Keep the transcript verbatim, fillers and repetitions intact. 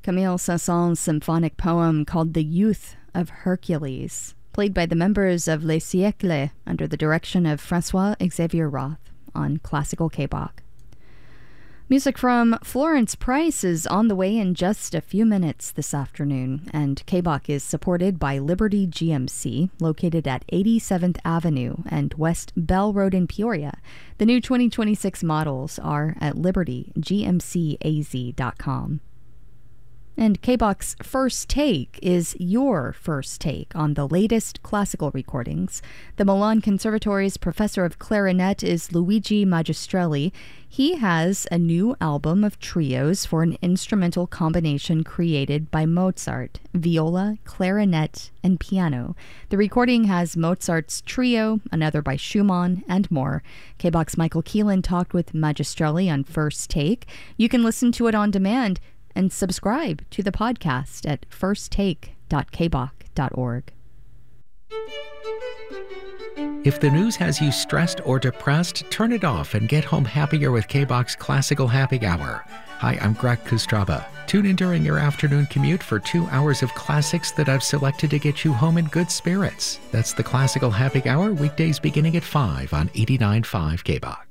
Camille Saint-Saëns' symphonic poem called The Youth of Hercules, played by the members of Les Siècles under the direction of Francois Xavier Roth on Classical K-Bach. Music from Florence Price is on the way in just a few minutes this afternoon, and K-Bach is supported by Liberty G M C, located at eighty-seventh Avenue and West Bell Road in Peoria. The new twenty twenty-six models are at liberty g m c a z dot com. And K-Bach's First Take is your first take on the latest classical recordings. The Milan Conservatory's professor of clarinet is Luigi Magistrelli. He has a new album of trios for an instrumental combination created by Mozart, viola, clarinet, and piano. The recording has Mozart's trio, another by Schumann, and more. K-Bach's Michael Keelan talked with Magistrelli on First Take. You can listen to it on demand and subscribe to the podcast at first take dot k bach dot org. If the news has you stressed or depressed, turn it off and get home happier with K-Bach's Classical Happy Hour. Hi, I'm Greg Kustraba. Tune in during your afternoon commute for two hours of classics that I've selected to get you home in good spirits. That's the Classical Happy Hour, weekdays beginning at five on eighty-nine point five K-Bach.